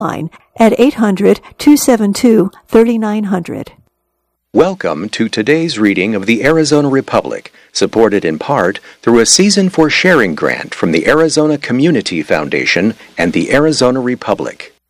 line at 800-272-3900. Welcome to today's reading of the Arizona Republic, supported in part through a Season for Sharing grant from the Arizona Community Foundation and the Arizona Republic.